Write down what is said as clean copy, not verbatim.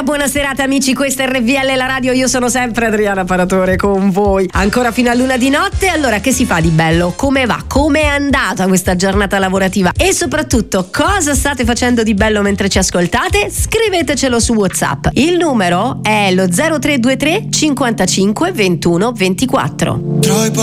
buona serata amici, questa è RVL la radio, io sono sempre Adriana Paratore con voi, ancora fino a luna di notte. Allora, che si fa di bello? Come va? Come è andata questa giornata lavorativa? E soprattutto, cosa state facendo di bello mentre ci ascoltate? Scrivetecelo su WhatsApp. Il numero è lo 0323 55 21 24.